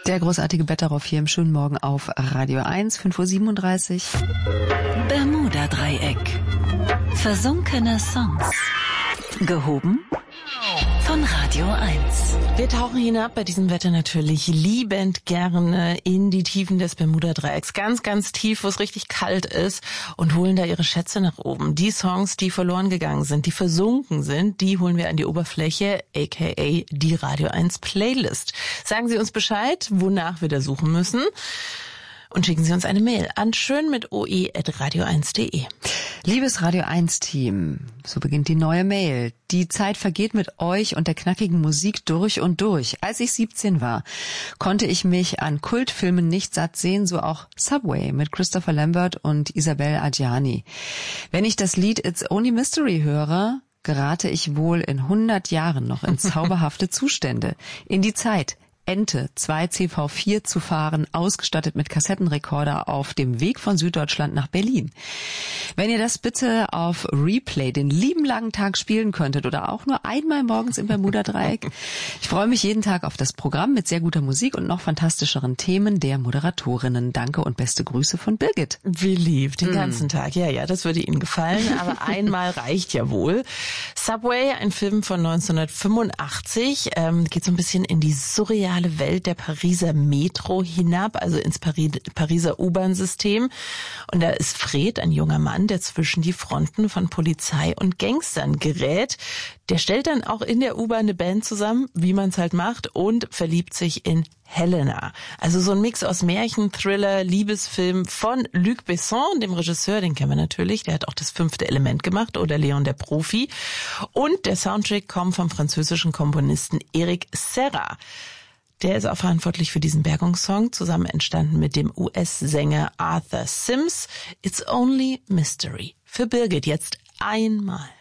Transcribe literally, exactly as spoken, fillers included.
Der großartige Betteroff hier im schönen Morgen auf Radio eins, fünf Uhr siebenunddreißig. Bermuda-Dreieck. Versunkene Songs. Gehoben von Radio eins. Wir tauchen hinab bei diesem Wetter natürlich liebend gerne in die Tiefen des Bermuda-Dreiecks. Ganz, ganz tief, wo es richtig kalt ist, und holen da ihre Schätze nach oben. Die Songs, die verloren gegangen sind, die versunken sind, die holen wir an die Oberfläche, aka die Radio eins Playlist. Sagen Sie uns Bescheid, wonach wir da suchen müssen. Und schicken Sie uns eine Mail an schön mit oe at radio eins punkt de. Liebes Radio eins Team, so beginnt die neue Mail. Die Zeit vergeht mit euch und der knackigen Musik durch und durch. Als ich siebzehn war, konnte ich mich an Kultfilmen nicht satt sehen, so auch Subway mit Christopher Lambert und Isabelle Adjani. Wenn ich das Lied It's Only Mystery höre, gerate ich wohl in hundert Jahren noch in zauberhafte Zustände. In die Zeit, Ente zwei C V vier zu fahren, ausgestattet mit Kassettenrekorder auf dem Weg von Süddeutschland nach Berlin. Wenn ihr das bitte auf Replay den lieben langen Tag spielen könntet oder auch nur einmal morgens im Bermuda-Dreieck. Ich freue mich jeden Tag auf das Programm mit sehr guter Musik und noch fantastischeren Themen der Moderatorinnen. Danke und beste Grüße von Birgit. Wie lieb, den ganzen mm. Tag. Ja, ja, das würde Ihnen gefallen, aber einmal reicht ja wohl. Subway, ein Film von neunzehnhundertfünfundachtzig, ähm, geht so ein bisschen in die surreale Welt der Pariser Metro hinab, also ins Paris, Pariser U-Bahn-System. Und da ist Fred, ein junger Mann, der zwischen die Fronten von Polizei und Gangstern gerät. Der stellt dann auch in der U-Bahn eine Band zusammen, wie man es halt macht, und verliebt sich in Helena. Also so ein Mix aus Märchen, Thriller, Liebesfilm von Luc Besson, dem Regisseur, den kennen wir natürlich, der hat auch das fünfte Element gemacht, oder Leon der Profi. Und der Soundtrack kommt vom französischen Komponisten Eric Serra. Der ist auch verantwortlich für diesen Bergungssong, zusammen entstanden mit dem U S-Sänger Arthur Sims. It's Only Mystery. Für Birgit jetzt einmal.